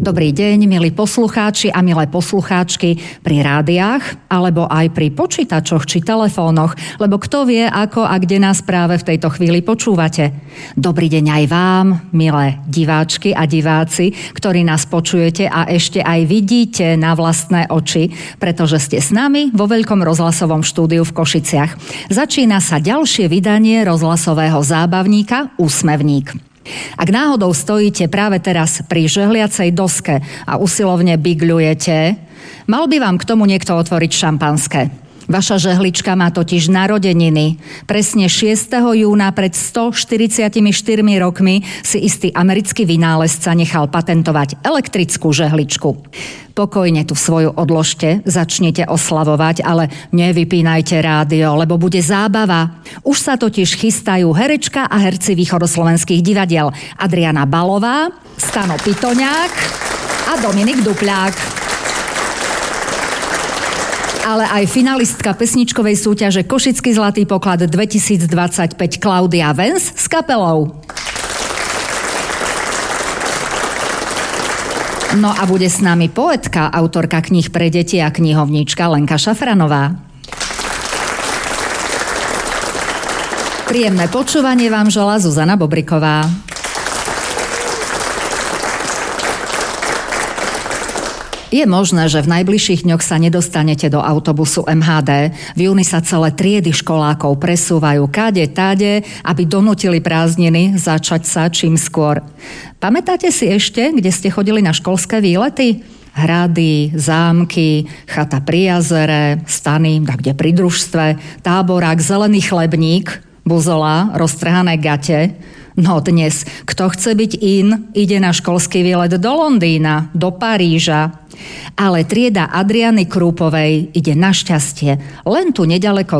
Dobrý deň, milí poslucháči a milé poslucháčky pri rádiách, alebo aj pri počítačoch či telefónoch, lebo kto vie, ako a kde nás práve v tejto chvíli počúvate. Dobrý deň aj vám, milé diváčky a diváci, ktorí nás počujete a ešte aj vidíte na vlastné oči, pretože ste s nami vo Veľkom rozhlasovom štúdiu v Košiciach. Začína sa ďalšie vydanie rozhlasového zábavníka Úsmevník. Ak náhodou stojíte práve teraz pri žehliacej doske a usilovne bigľujete, mal by vám k tomu niekto otvoriť šampanské. Vaša žehlička má totiž narodeniny. Presne 6. júna pred 144 rokmi si istý americký vynálezca nechal patentovať elektrickú žehličku. Pokojne tu svoju odložte, začnite oslavovať, ale nevypínajte rádio, lebo bude zábava. Už sa totiž chystajú herečka a herci východoslovenských divadiel Adriana Balová, Stano Pitoňák a Dominik Dupľák. Ale aj finalistka pesničkovej súťaže Košický zlatý poklad 2025 Klaudia Vens s kapelou. No a bude s nami poetka, autorka kníh pre deti a knihovníčka Lenka Šafranová. Príjemné počúvanie vám želá Zuzana Bobriková. Je možné, že v najbližších dňoch sa nedostanete do autobusu MHD. V júni sa celé triedy školákov presúvajú kade, tade, aby donútili prázdniny začať sa čím skôr. Pamätáte si ešte, kde ste chodili na školské výlety? Hrady, zámky, chata pri jazere, stany, kde pri družstve, táborák, zelený chlebník, buzola, roztrhané gate. No dnes, kto chce byť ide na školský výlet do Londýna, do Paríža. Ale trieda Adriany Krúpovej ide našťastie len tu nedaleko